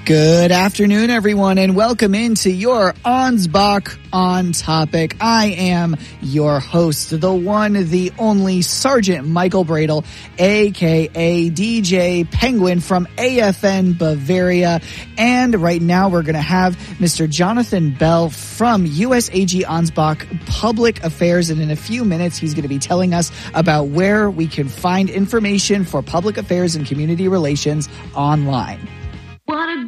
Good afternoon, everyone, and welcome into your Ansbach on Topic. I am your host, the one, the only Sergeant Michael Bradle, a.k.a. DJ Penguin from AFN Bavaria. And right now we're going to have Mr. Jonathan Bell from USAG Ansbach Public Affairs. And in a few minutes, he's going to be telling us about where we can find information for public affairs and community relations online.